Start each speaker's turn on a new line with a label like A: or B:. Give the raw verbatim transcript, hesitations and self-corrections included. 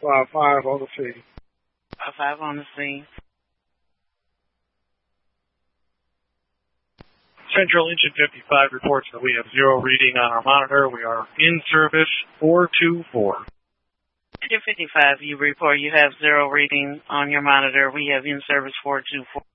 A: five five on the scene.
B: five five on the scene.
C: Central Engine fifty-five reports that we have zero reading on our monitor. We are in service four two four.
B: Engine fifty-five, you report you have zero reading on your monitor. We have in service four two four.